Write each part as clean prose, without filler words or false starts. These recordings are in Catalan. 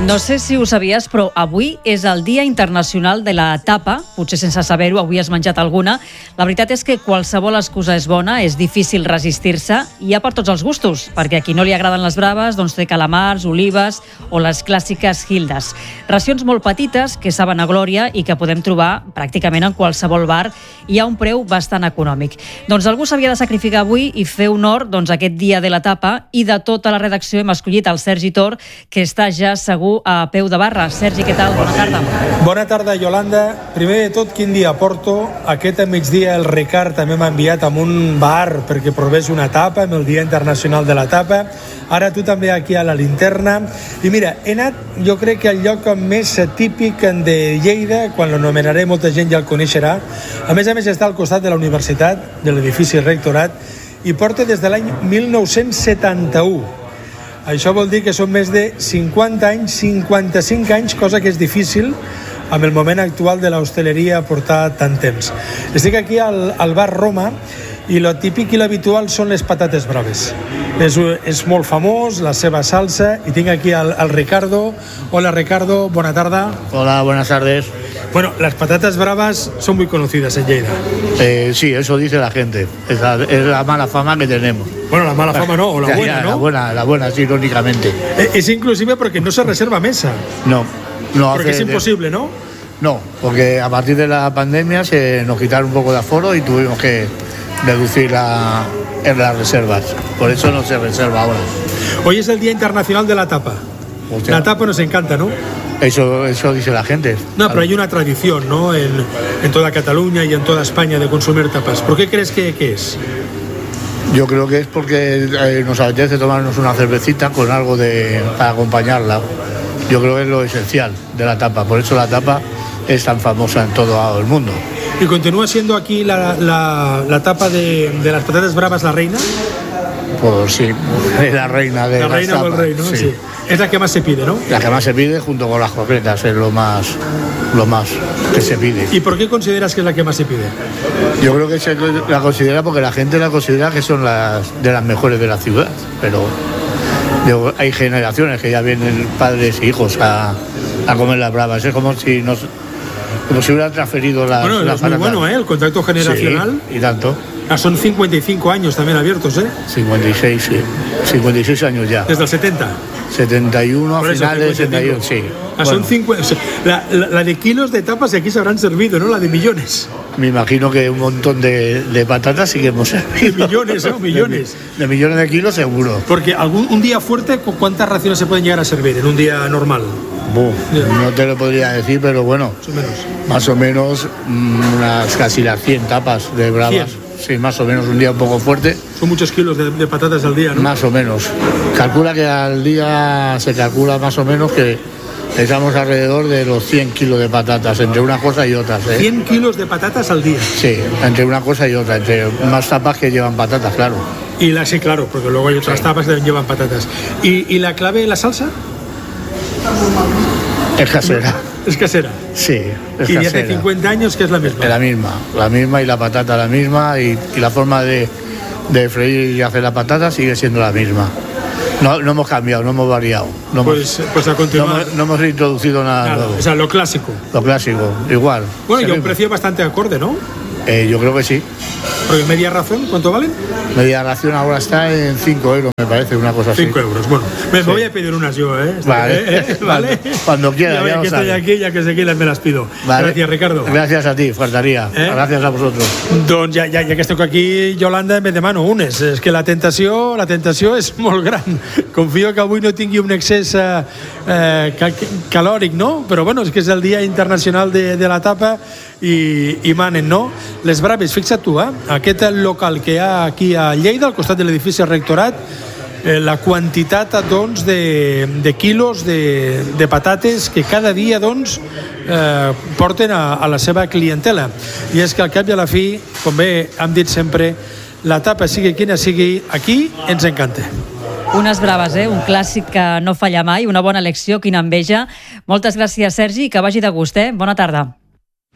No sé si ho sabies, però avui és el Dia Internacional de la Tapa. Potser sense saber-ho, avui has menjat alguna. La veritat és que qualsevol excusa és bona, és difícil resistir-se. Hi ha per tots els gustos, perquè a qui no li agraden les braves doncs té calamars, olives o les clàssiques hildes. Racions molt petites que saben a glòria i que podem trobar pràcticament en qualsevol bar i a un preu bastant econòmic. Doncs algú s'havia de sacrificar avui i fer honor a aquest Dia de la Tapa, i de tota la redacció hem escollit el Sergi Tor, que està ja segur a peu de barra. Sergi, què tal? Bona tarda. Bona tarda, Yolanda. Primer de tot, quin dia porto? Aquest migdia el Ricard també m'ha enviat a un bar perquè provés una tapa, amb el Dia Internacional de la Tapa. Ara tu també aquí a la Linterna. I mira, he anat, jo crec que al lloc més típic de Lleida, quan l'anomenaré molta gent ja el coneixerà. A més està al costat de la universitat, de l'edifici Rectorat, i porta des de l'any 1971. Això vol dir que són més de 50 anys, 55 anys, cosa que és difícil amb el moment actual de l'hostaleria portar tant temps. Estic aquí al bar Roma i lo típic i l'habitual són les patates braves. És molt famós, la seva salsa, i tinc aquí al Ricardo. Hola, Ricardo, bona tarda. Hola, buenas tardes. Bueno, las patatas bravas son muy conocidas en Lleida. Sí, eso dice la gente. Es la mala fama que tenemos. Bueno, la mala fama no, o la buena, ¿no? La buena, sí, irónicamente. Es inclusive porque no se reserva mesa. No. Porque es imposible, ¿no? No, porque a partir de la pandemia se nos quitaron un poco de aforo y tuvimos que reducir en las reservas. Por eso no se reserva ahora. Hoy es el Día Internacional de la Tapa. Hostia. La tapa nos encanta, ¿no? Eso dice la gente. No, pero hay una tradición, ¿no? En toda Cataluña y en toda España de consumir tapas. ¿Por qué crees que es? Yo creo que es porque nos apetece tomarnos una cervecita con algo para acompañarla. Yo creo que es lo esencial de la tapa. Por eso la tapa es tan famosa en todo el mundo. ¿Y continúa siendo aquí la tapa de las patatas bravas la reina? Pues sí, es la reina de las tapas. La reina o el rey, ¿no? Sí. Es la que más se pide, ¿no? La que más se pide junto con las croquetas, es lo más que se pide. ¿Y por qué consideras que es la que más se pide? Yo creo que se la considera porque la gente la considera que son de las mejores de la ciudad, pero hay generaciones que ya vienen padres e hijos a comer las bravas. Es como si hubieran transferido las Bueno, es muy bueno, el contacto generacional. Sí, y tanto. Son 55 años también abiertos, ¿eh? 56, sí. 56 años ya. ¿Desde el 70? 71 a finales, 71, sí. Son 50, la de kilos de tapas y aquí se habrán servido, ¿no? La de millones. Me imagino que un montón de patatas sí que hemos servido. De millones, ¿no? Millones. De millones de kilos seguro. Porque un día fuerte, ¿cuántas raciones se pueden llegar a servir en un día normal? No te lo podría decir, pero bueno, más o menos unas casi las 100 tapas de bravas. 100. Sí, más o menos, un día un poco fuerte. Son muchos kilos de patatas al día, ¿no? Más o menos. Calcula que al día se calcula más o menos que estamos alrededor de los 100 kilos de patatas, entre una cosa y otra. 100 kilos de patatas al día. Sí, entre una cosa y otra, entre más tapas que llevan patatas, claro. Sí, claro, porque luego hay otras tapas que llevan patatas. ¿Y la clave de la salsa? Es casera. ¿Es casera? Sí, es casera. ¿Y de hace 50 años que es la misma? Es la misma y la patata la misma y la forma de freír y hacer la patata sigue siendo la misma. No hemos cambiado, no hemos variado. Pues a continuar. No hemos introducido nada nuevo. O sea, lo clásico. Lo clásico, igual. Bueno, y a un precio bastante acorde, ¿no? Yo creo que sí. ¿Porque media ración cuánto valen? Media ración ahora está en 5 euros, me parece, una cosa así. 5 euros, bueno. Me voy a pedir unas yo, ¿eh? Vale. Cuando quiera. Ya que estoy aquí, ya que se quieran me las pido. Vale. Gracias, Ricardo. Gracias a ti, faltaría. Gràcies a vosaltres. Doncs ja que estic aquí, Yolanda, em demano unes. És que la tentació és molt gran. Confio que avui no tingui un excés calòric, no? Però bueno, és que és el Dia Internacional de la Tapa i manen, no? Les braves, fixa't tu, aquest local que hi ha aquí a Lleida, al costat de l'edifici Rectorat, la quantitat doncs, de quilos de patates que cada dia doncs, porten a la seva clientela. I és que al cap i a la fi, com bé hem dit sempre, la tapa sigui quina sigui, aquí ens encanta. Unes braves, un clàssic que no falla mai, una bona elecció, quina enveja. Moltes gràcies, Sergi, i que vagi de gust, Bona tarda.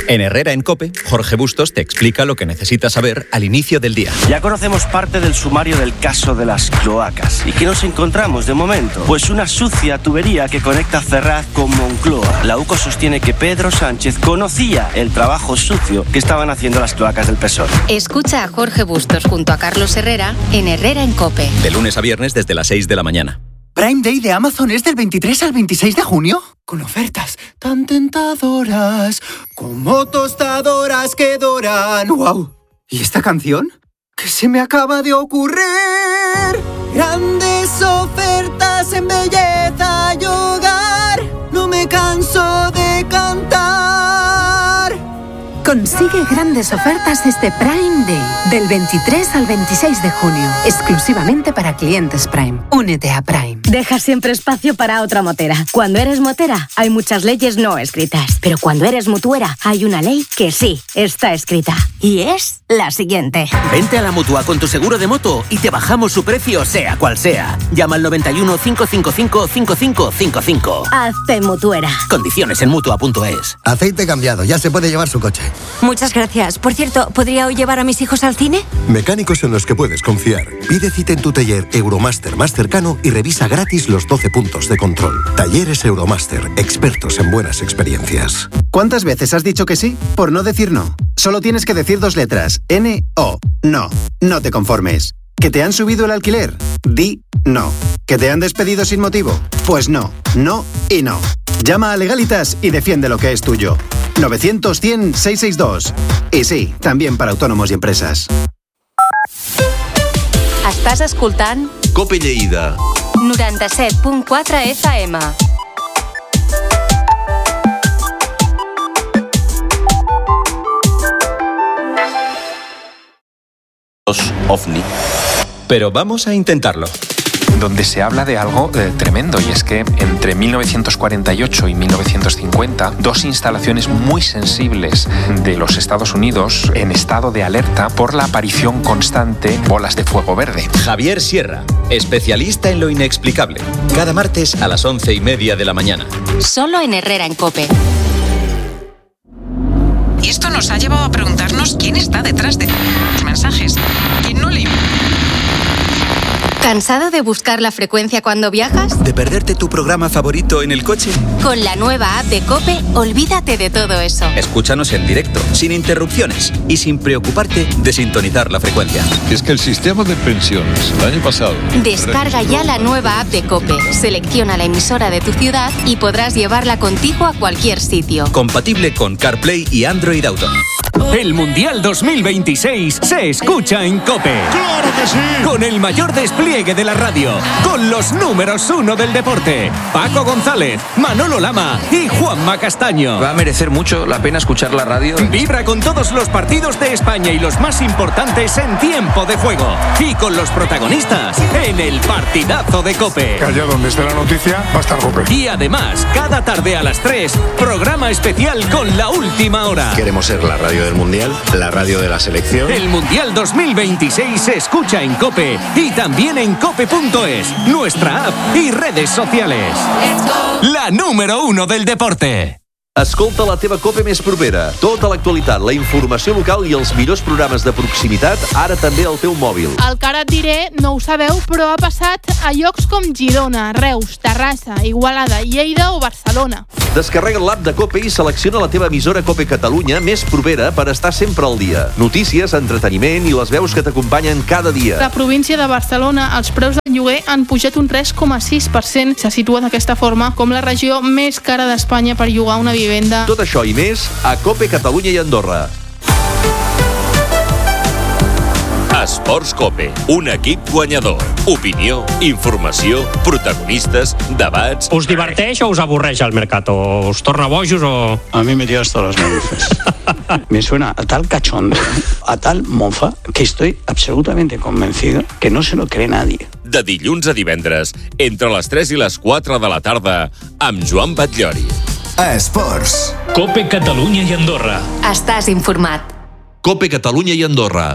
En Herrera en COPE, Jorge Bustos te explica lo que necesitas saber al inicio del día. Ya conocemos parte del sumario del caso de las cloacas. ¿Y qué nos encontramos de momento? Pues una sucia tubería que conecta Ferraz con Moncloa. La UCO sostiene que Pedro Sánchez conocía el trabajo sucio que estaban haciendo las cloacas del PSOE. Escucha a Jorge Bustos junto a Carlos Herrera en Herrera en COPE. De lunes a viernes desde las 6 de la mañana. Prime Day de Amazon es del 23 al 26 de junio. Con ofertas tan tentadoras como tostadoras que doran. ¡Wow! ¿Y esta canción? ¿Qué se me acaba de ocurrir? Grandes ofertas en belleza y hogar. No me canso de cantar. Consigue grandes ofertas este Prime Day, del 23 al 26 de junio, exclusivamente para clientes Prime. Únete a Prime. Deja siempre espacio para otra motera. Cuando eres motera, hay muchas leyes no escritas, pero cuando eres mutuera, hay una ley que sí está escrita. Y es la siguiente. Vente a la Mutua con tu seguro de moto y te bajamos su precio sea cual sea. Llama al 91 555 5555. Hazte mutuera. Condiciones en Mutua.es. Aceite cambiado, ya se puede llevar su coche. Muchas gracias. Por cierto, ¿podría hoy llevar a mis hijos al cine? Mecánicos en los que puedes confiar. Pide cita en tu taller Euromaster más cercano y revisa gratis los 12 puntos de control. Talleres Euromaster, expertos en buenas experiencias. ¿Cuántas veces has dicho que sí por no decir no? Solo tienes que decir 2 letras. N-O. No. No te conformes. ¿Que te han subido el alquiler? Di no. ¿Que te han despedido sin motivo? Pues no. No y no. Llama a Legalitas y defiende lo que es tuyo. 900-100-662. Y sí, también para autónomos y empreses. Estàs escoltant COPE Lleida 97.4 FM. OVNI. Pero vamos a intentarlo. Donde se habla de algo tremendo, y es que entre 1948 y 1950, 2 instalaciones muy sensibles de los Estados Unidos en estado de alerta por la aparición constante de bolas de fuego verde. Javier Sierra, especialista en lo inexplicable. Cada martes a las 11:30 de la mañana. Solo en Herrera en COPE. Y esto nos ha llevado a preguntarnos quién está detrás de los mensajes. ¿Quién no le... ¿Cansado de buscar la frecuencia cuando viajas? ¿De perderte tu programa favorito en el coche? Con la nueva app de COPE, olvídate de todo eso. Escúchanos en directo, sin interrupciones y sin preocuparte de sintonizar la frecuencia. Es que el sistema de pensiones el año pasado... Descarga ya la nueva app de COPE, selecciona la emisora de tu ciudad y podrás llevarla contigo a cualquier sitio. Compatible con CarPlay y Android Auto. El Mundial 2026 se escucha en COPE. ¡Claro que sí! Con el mayor despliegue de la radio, con los números 1 del deporte, Paco González, Manolo Lama y Juanma Castaño. Va a merecer mucho la pena escuchar la radio. Vibra con todos los partidos de España y los más importantes en tiempo de juego. Y con los protagonistas en el partidazo de COPE. Allá donde esté la noticia va a estar COPE. Y además, cada tarde a las 3, programa especial con La Última Hora. Queremos ser la radio del Mundial, la radio de la selección. El Mundial 2026 se escucha en COPE y también en cope.es, nuestra app y redes sociales. La número 1 del deporte. Escolta la teva COPE més propera. Tota l'actualitat, la informació local i els millors programes de proximitat, ara també al teu mòbil. El que ara et diré no ho sabeu, però ha passat a llocs com Girona, Reus, Terrassa, Igualada, Lleida o Barcelona. Descarrega l'app de COPE i selecciona la teva emissora COPE Catalunya més propera per estar sempre al dia. Notícies, entreteniment i les veus que t'acompanyen cada dia. La província de Barcelona, els preus del lloguer han pujat un 3,6%. Se situa d'aquesta forma com la regió més cara d'Espanya per llogar una vivenda. Tot això i més a COPE Catalunya i Andorra. Esports COPE, un equip guanyador. Opinió, informació, protagonistes, debats... Us diverteix o us avorreix el Mercato? ¿Os torna bojos o...? A mí me dio hasta las narices. Me suena a tal cachondeo, a tal mofa, que estoy absolutamente convencido que no se lo cree nadie. De dilluns a divendres, entre les 3 i les 4 de la tarda, amb Joan Batllori. Esports. COPE Catalunya i Andorra. Estàs informat. COPE Catalunya i Andorra.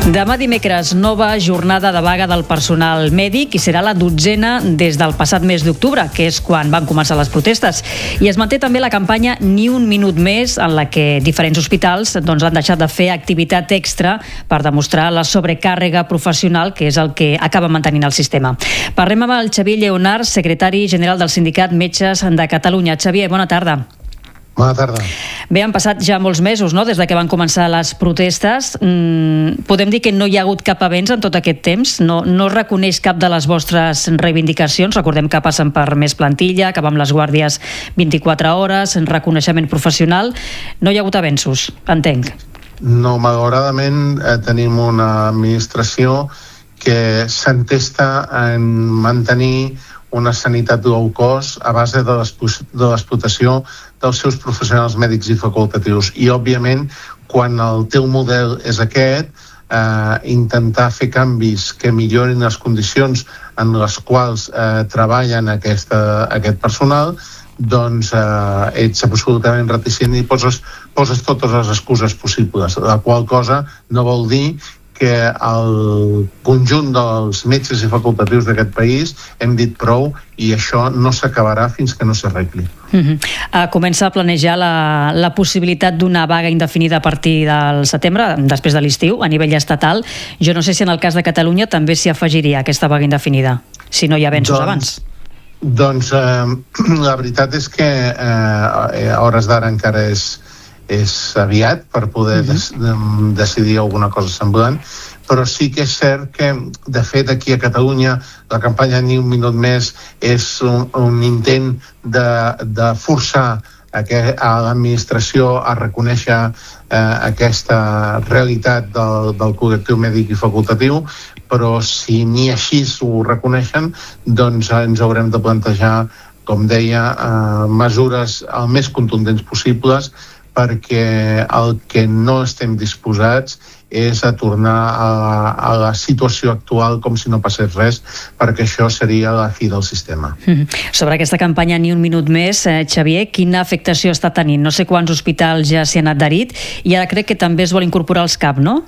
Demà dimecres, nova jornada de vaga del personal mèdic i serà la 12a des del passat mes d'octubre, que és quan van començar les protestes. I es manté també la campanya Ni un minut més, en la que diferents hospitals han deixat de fer activitat extra per demostrar la sobrecàrrega professional, que és el que acaba mantenint el sistema. Parlem amb el Xavier Lleonard, secretari general del Sindicat Metges de Catalunya. Xavier, bona tarda. Bona tarda. Bé, han passat ja molts mesos, no?, des de que van començar les protestes. Podem dir que no hi ha hagut cap avenç en tot aquest temps? No es reconeix cap de les vostres reivindicacions? Recordem que passen per més plantilla, que va amb les guàrdies 24 hores, reconeixement professional. No hi ha hagut avenços, entenc. No, malauradament tenim una administració que s'entesta en mantenir una sanitat low cost a base de l'explotació dels seus professionals mèdics i facultatius. I, òbviament, quan el teu model és aquest, intentar fer canvis que millorin les condicions en les quals treballen aquest personal, doncs ets absolutament reticent i poses totes les excuses possibles, la qual cosa no vol dir que el conjunt dels metges i facultatius d'aquest país hem dit prou i això no s'acabarà fins que no s'arregli. Comença a planejar la possibilitat d'una vaga indefinida a partir del setembre, després de l'estiu, a nivell estatal. Jo no sé si en el cas de Catalunya també s'hi afegiria aquesta vaga indefinida, si no hi ha avenços abans. Doncs la veritat és que a hores d'ara encara és aviat per poder decidir alguna cosa semblant, però sí que és cert que, de fet, aquí a Catalunya la campanya Ni un minut més és un intent de forçar a l'administració a reconèixer aquesta realitat del col·lectiu mèdic i facultatiu, però si ni així ho reconeixen, doncs ens haurem de plantejar, com deia, mesures el més contundents possibles, perquè el que no estem disposats és a tornar a la situació actual com si no passés res, perquè això seria la fi del sistema. Sobre aquesta campanya Ni un minut més, Xavier, quina afectació està tenint? No sé quants hospitals ja s'hi han adherit i ara crec que també es vol incorporar als CAP, no?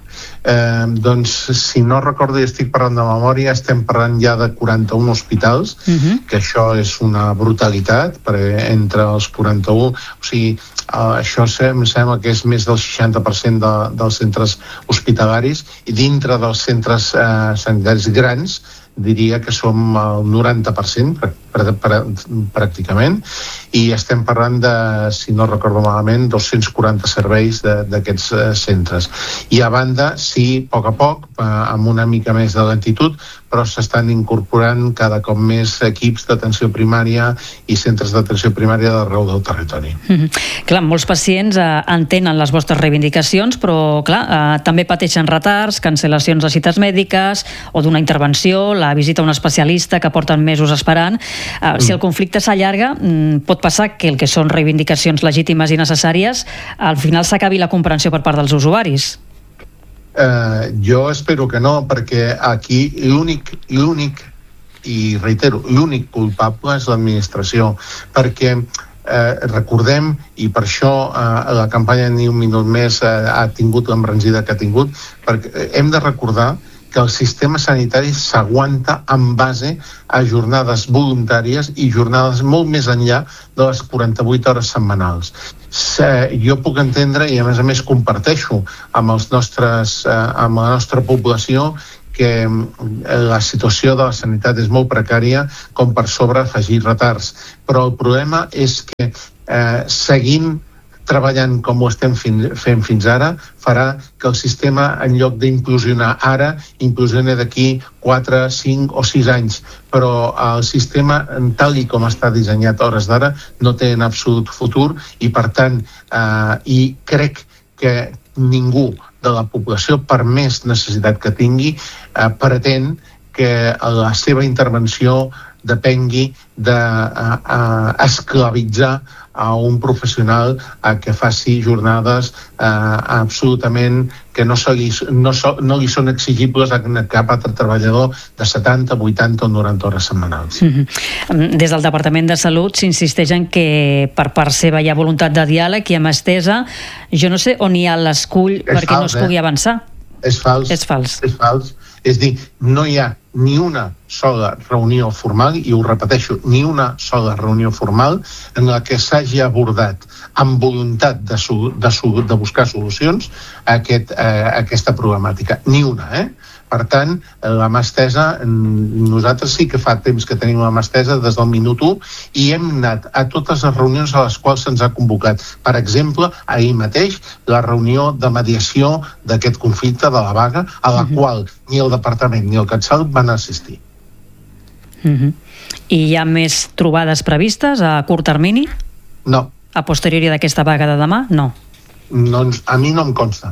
Doncs, si no recordo i estic parlant de memòria, estem parlant ja de 41 hospitals, que això és una brutalitat, perquè entre els 41, o sigui, això em sembla que és més del 60% dels centres hospitalaris, i dintre dels centres sanitaris grans diria que som el 90% pràcticament, i estem parlant de, si no recordo malament, 240 serveis d'aquests centres. I a banda, sí, a poc, amb una mica més de lentitud, però s'estan incorporant cada cop més equips d'atenció primària i centres d'atenció primària d'arreu del territori. Clar, molts pacients entenen les vostres reivindicacions, però clar, també pateixen retards, cancel·lacions de cites mèdiques o d'una intervenció, la visita a un especialista que porten mesos esperant. Si el conflicte s'allarga, pot passar que el que són reivindicacions legítimes i necessàries, al final s'acabi la comprensió per part dels usuaris. Jo espero que no, perquè aquí l'únic, i reitero, l'únic culpable és l'administració, perquè recordem, i per això la campanya Ni un minut més ha tingut l'embranzida que ha tingut, perquè hem de recordar que el sistema sanitari s'aguanta en base a jornades voluntàries i jornades molt més enllà de les 48 hores setmanals. Jo puc entendre, i a més comparteixo amb la nostra població, que la situació de la sanitat és molt precària com per sobre afegir retards. Però el problema és que seguint treballant com ho estem fent fins ara, farà que el sistema, en lloc d'implosionar ara, implosioni d'aquí 4, 5 o 6 anys. Però el sistema, tal i com està dissenyat a hores d'ara, no té en absolut futur i, per tant, i crec que ningú de la població, per més necessitat que tingui, pretén que la seva intervenció depengui d'esclavitzar a un professional que faci jornades absolutament que no li són exigibles a cap altre treballador de 70, 80 o 90 hores setmanals. Des del Departament de Salut s'insisteix en que per part seva hi ha voluntat de diàleg i amb estesa. Jo no sé on hi ha l'escull perquè no es pugui avançar. És fals. És dir, no hi ha ni una sola reunió formal, i ho repeteixo, ni una sola reunió formal en la que s'hagi abordat amb voluntat de buscar solucions a aquesta problemàtica. Ni una, Per tant, la mà estesa, nosaltres sí que fa temps que tenim la mà estesa des del minut 1 i hem anat a totes les reunions a les quals se'ns ha convocat. Per exemple, ahir mateix, la reunió de mediació d'aquest conflicte de la vaga, a la qual ni el Departament ni el CatSalut van assistir. I hi ha més trobades previstes a curt termini? No. A posteriori d'aquesta vaga de demà? No. A mi no em consta.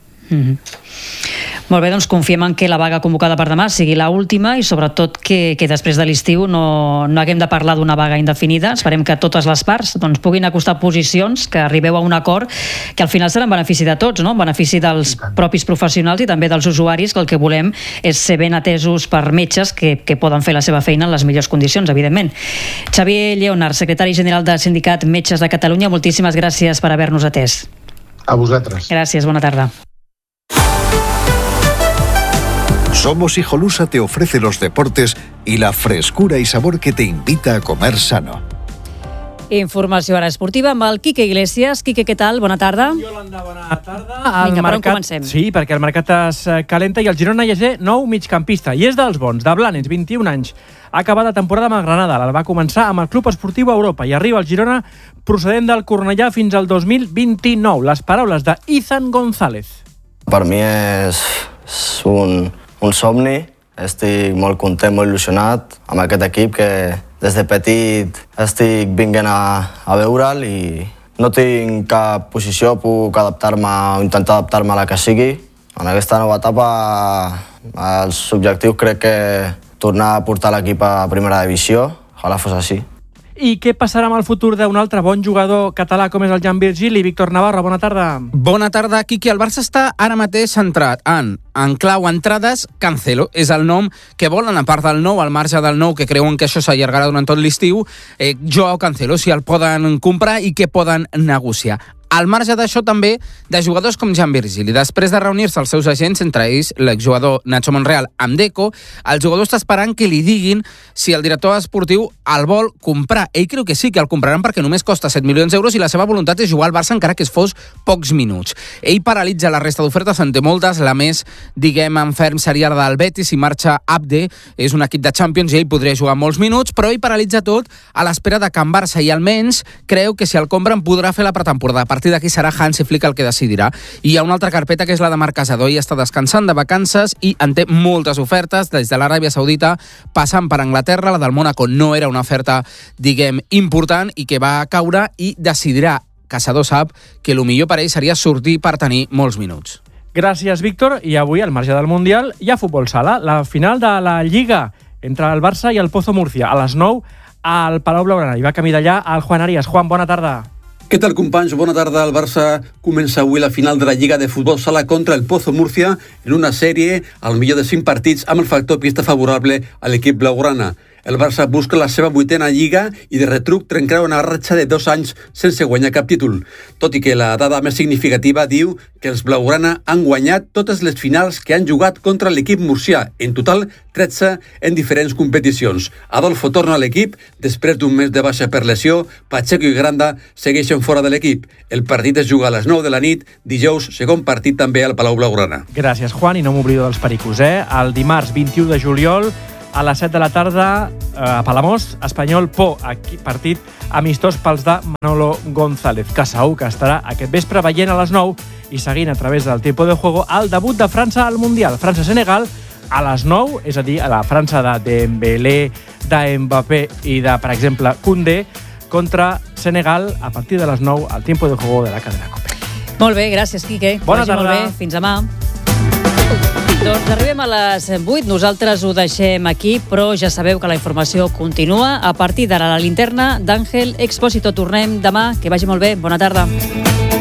Molt bé, doncs confiem en que la vaga convocada per demà sigui l'última i sobretot que després de l'estiu no haguem de parlar d'una vaga indefinida. Esperem que totes les parts puguin acostar posicions, que arribeu a un acord que al final serà en benefici de tots, en benefici dels propis professionals i també dels usuaris, que el que volem és ser ben atesos per metges que poden fer la seva feina en les millors condicions, evidentment. Xavier Lleonard, secretari general del Sindicat Metges de Catalunya, moltíssimes gràcies per haver-nos atès. A vosaltres. Gràcies, bona tarda. Somos Hijolusa te ofrece los deportes y la frescura y sabor que te invita a comer sano. Informació ara esportiva amb el Quique Iglesias. Quique, què tal? Bona tarda. Yolanda, bona tarda. Vinga, per on comencem? Sí, perquè el mercat es calenta i el Girona ja té nou migcampista. I és dels bons, de Blanes, 21 anys. Ha acabat la temporada amb el Granada. La va començar amb el Club Esportiu Europa i arriba al Girona procedent del Cornellà fins al 2029. Les paraules de Izan González. Per mi és un somni. Estic molt content, molt il·lusionat amb aquest equip que des de petit estic vinguent a veure'l i no tinc cap posició, puc adaptar-me o intentar adaptar-me a la que sigui. En aquesta nova etapa els objectius crec que tornar a portar l'equip a primera divisió, ojalà fos així. I què passarà amb el futur d'un altre bon jugador català com és el Jan Virgili? Víctor Navarro, bona tarda. Bona tarda, Quique. El Barça està ara mateix centrat en clau entrades. Cancelo és el nom que volen, a part del nou, al marge del nou, que creuen que això s'allargarà durant tot l'estiu. Joao Cancelo, si el poden comprar i què poden negociar. Al marge d'això també de jugadors com Jan Virgili. Després de reunir-se els seus agents, entre ells l'exjugador Nacho Monreal amb Deco, el jugador està esperant que li diguin si el director esportiu el vol comprar. Ell creu que sí, que el compraran perquè només costa 7 milions d'euros i la seva voluntat és jugar al Barça encara que es fos pocs minuts. Ell paralitza la resta d'ofertes, en té moltes, la més, en ferm seria la del Betis, si marxa Abde, és un equip de Champions i ell podria jugar molts minuts, però ell paralitza tot a l'espera de que en Barça i almenys creu que si el compren podrà fer la pretemporada. A partir d'aquí serà Hansi Flick el que decidirà. I hi ha una altra carpeta que és la de Marc Casador. Ell està descansant de vacances i en té moltes ofertes, des de l'Aràbia Saudita passant per Anglaterra. La del Mónaco no era una oferta, important i que va caure i decidirà. Casador sap que el millor per ell seria sortir per tenir molts minuts. Gràcies, Víctor. I avui, al marge del Mundial, hi ha futbol sala. La final de la Lliga entre el Barça i el Pozo Murcia. A les 9 al Palau Blaugrana. I va camí d'allà el Juan Arias. Juan, bona tarda. Què tal, companys? Bona tarda. El Barça comença avui la final de la Lliga de Futbol Sala contra el Pozo Murcia en una sèrie al millor de 5 partits amb el factor pista favorable a l'equip blaugrana. El Barça busca la seva 8a Lliga i de retruc trencarà una ratxa de 2 anys sense guanyar cap títol. Tot i que la dada més significativa diu que els blaugrana han guanyat totes les finals que han jugat contra l'equip murcià, en total 13 en diferents competicions. Adolfo torna a l'equip després d'un mes de baixa per lesió. Pacheco i Granda segueixen fora de l'equip. El partit es juga a les 9 de la nit, dijous, segon partit també al Palau Blaugrana. Gràcies, Juan, i no m'oblido dels pericos, El dimarts 21 de juliol a les 7 de la tarda a Palamós, Espanyol Por, aquí partit amistós pels de Manolo González, que segur que estarà aquest vespre veient a les 9 i seguint a través del Tiempo de Juego el debut de França al Mundial. França-Senegal a les 9, és a dir, a la França de Dembélé, de Mbappé i de, per exemple, Koundé, contra Senegal a partir de les 9 al Tiempo de Juego de la cadena COPE. Molt bé, gràcies, Quique. Bona tarda. Molt bé, fins demà. Doncs arribem a les 8, nosaltres ho deixem aquí, però ja sabeu que la informació continua a partir d'ara la linterna d'Àngel Expósito. Tornem demà, que vagi molt bé, bona tarda.